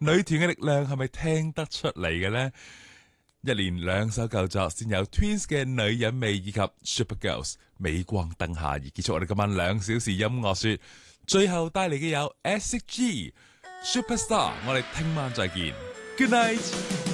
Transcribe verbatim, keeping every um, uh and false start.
女團嘅力量係咪聽得出嚟嘅呢？一連兩首舊作，先有 Twins 嘅女人味以及 Super Girls 鎂光燈下，而結束我哋今晚兩小時音樂說，最後帶嚟嘅有 S H G Superstar， 我哋聽晚再見 ，Good night。